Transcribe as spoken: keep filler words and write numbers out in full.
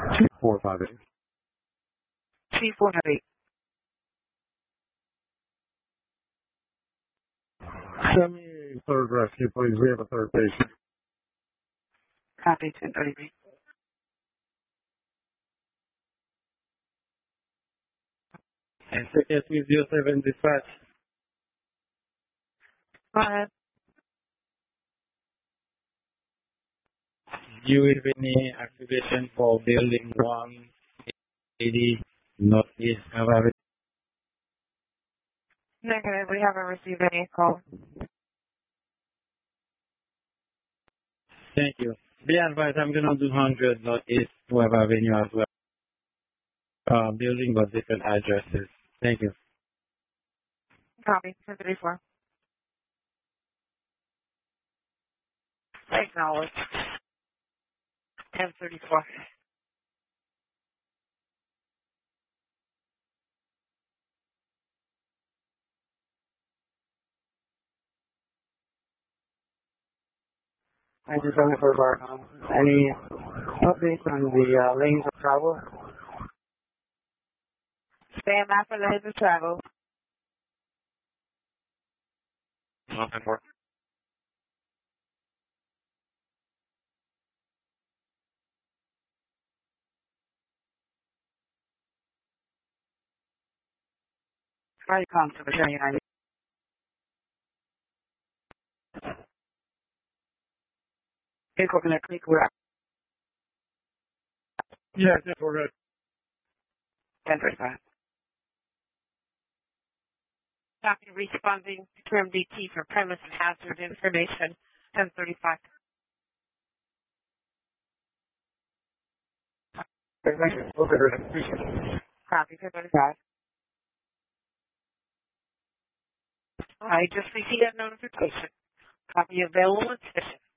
two four five eight. two four five eight. Send me a third rescue, please. We have a third patient. Copy, ten thirty-three. And ticket three zero seven dispatch. Go ahead. Do you have any activation for building one eighty Northeast Avenue? Negative. We haven't received any call. Thank you. Be advised, I'm going to do one hundred Northeast Web Avenue as well. Uh, building but different addresses. Thank you. Copy, ten thirty-four. Acknowledge. ten thirty-four. I just want to for um, any updates on the uh, lanes of travel? Stand by for the lanes of travel. Nothing more. Right, come to the United. It's going to click where Yes, yes, we're good. ten thirty-five. Copy, responding to M D T for premise and hazard information. ten thirty-five. Copy, ten thirty-five. I just received a notification. Copy available in session.